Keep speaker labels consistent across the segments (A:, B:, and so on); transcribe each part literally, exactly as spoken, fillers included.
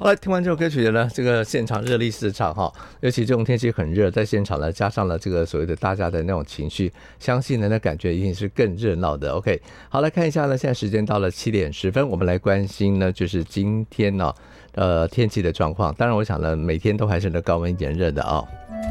A: 好了，听完这首歌曲呢，这个现场热力四场哈，尤其这种天气很热，在现场呢加上了这个所谓的大家的那种情绪，相信呢那感觉一定是更热闹的。OK， 好，来看一下呢，现在时间到了七点十分，我们来关心呢就是今天呢、哦、呃天气的状况。当然，我想呢每天都还是呢高温炎热的啊、哦。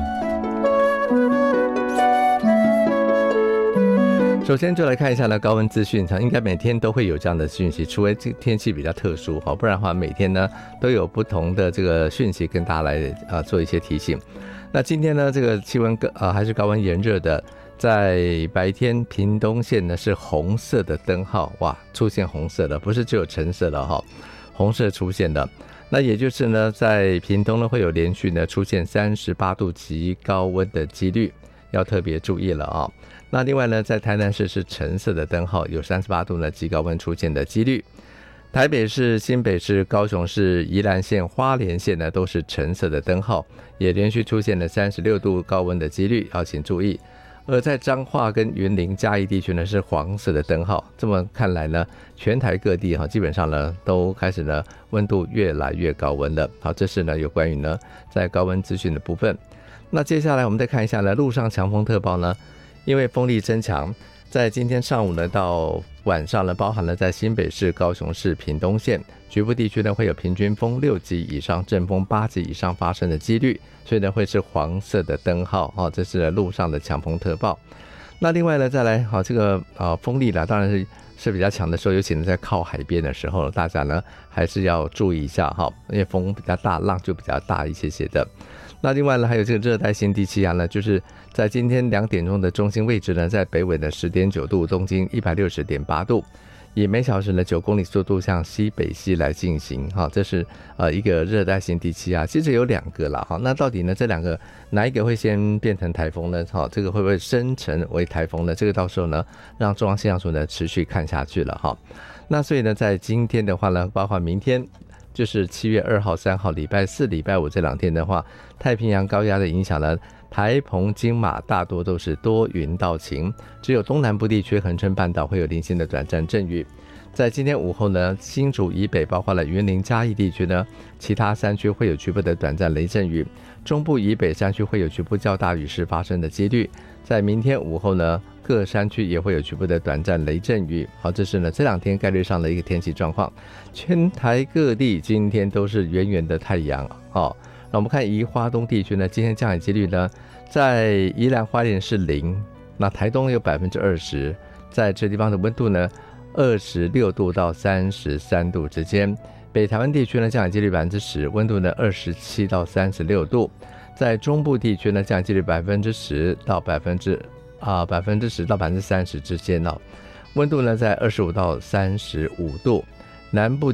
A: 首先就来看一下呢高温资讯，应该每天都会有这样的讯息，除非这天气比较特殊，不然的话每天呢都有不同的这个讯息跟大家来、呃、做一些提醒。那今天呢这个气温、呃、还是高温炎热的，在白天屏东县呢是红色的灯号，哇，出现红色的，不是只有橙色的哈，红色出现的。那也就是呢在屏东呢会有连续呢出现三十八度极高温的几率，要特别注意了啊、哦。那另外呢，在台南市是橙色的灯号，有三十八度呢极高温出现的几率。台北市、新北市、高雄市、宜兰县、花莲县呢都是橙色的灯号，也连续出现了三十六度高温的几率，要请注意。而在彰化跟云林嘉义地区呢是黄色的灯号。这么看来呢，全台各地哈基本上呢都开始呢温度越来越高温了。好，这是呢有关于呢在高温资讯的部分。那接下来我们再看一下呢陆上强风特报呢。因为风力增强，在今天上午呢到晚上呢，包含了在新北市、高雄市、屏东县局部地区呢会有平均风六级以上、阵风八级以上发生的几率，所以呢会是黄色的灯号、哦、这是陆上的强风特报。那另外呢再来、哦、这个、呃、风力啦，当然是是比较强的时候，尤其是在靠海边的时候，大家呢还是要注意一下哈，因为风比较大，浪就比较大一些些的。那另外呢还有这个热带性低气压呢，就是在今天两点钟的中心位置呢，在北纬的 十点九度，东经 一百六十点八度，以每小时的九公里速度向西北西来进行哈，这是呃一个热带性低气压，其实有两个啦哈，那到底呢这两个哪一个会先变成台风呢？哈，这个会不会生成为台风呢？这个到时候呢让中央气象署呢持续看下去了哈。那所以呢在今天的话呢，包括明天就是七月二号、三号礼拜四、礼拜五这两天的话，太平洋高压的影响呢，台澎金马大多都是多云到晴，只有东南部地区恒春半岛会有零星的短暂阵雨。在今天午后呢，新竹以北包括了云林嘉义地区呢，其他山区会有局部的短暂雷阵雨，中部以北山区会有局部较大雨势发生的几率。在明天午后呢，各山区也会有局部的短暂雷阵雨。好，这是呢这两天概率上的一个天气状况。全台各地今天都是圆圆的太阳。好，那我们看宜花东地区呢，今天降雨几率呢，在宜兰花莲是零，那台东有 百分之二十， 在这地方的温度呢二十六度到三十三度之间。北台湾地区呢降雨几率 百分之十， 温度呢二十七到三十六度。在中部地区呢降雨几率 百分之十 到百分之啊百分之十到百分之三十之间哦，温度呢在二十五到三十五度。南部